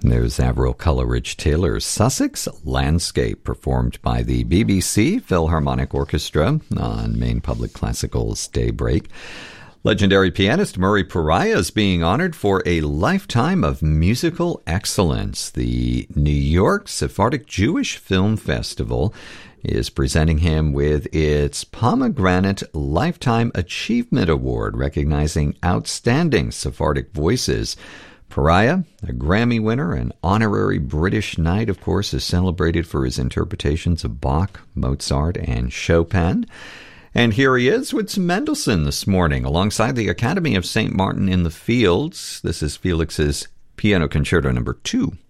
There's Avril Coleridge-Taylor's Sussex Landscape, performed by the BBC Philharmonic Orchestra on Maine Public Classical's Daybreak. Legendary pianist Murray Pariah is being honored for a lifetime of musical excellence. The New York Sephardic Jewish Film Festival is presenting him with its Pomegranate Lifetime Achievement Award, recognizing outstanding Sephardic voices. Pariah, a Grammy winner and honorary British Knight, of course, is celebrated for his interpretations of Bach, Mozart, and Chopin. And here he is with some Mendelssohn this morning, alongside the Academy of St. Martin in the Fields. This is Felix's Piano Concerto No. 2.